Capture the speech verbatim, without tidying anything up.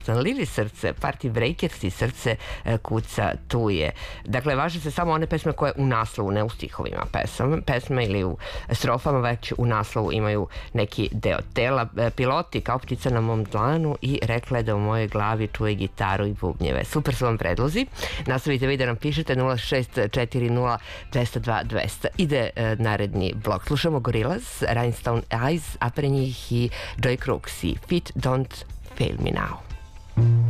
Lili srce, Party Breakers i Srce kuca tu je. Dakle, važe se samo one pesme koje u naslovu, ne u stihovima pesme, pesme ili u strofama, već u naslovu imaju neki deo tela. Piloti kao ptica na mom dlanu i rekla je da u mojoj glavi čuje gitaru i bubnjeve. Super su vam predlozi. Nastavite vi da nam pišete nula šest četiri nula dva nula dva dva nula nula. Ide naredni blok. Slušamo Gorillaz, Rhinestone Eyes, a pre njih i Joy Crooks i Feet Don't Fail Me Now.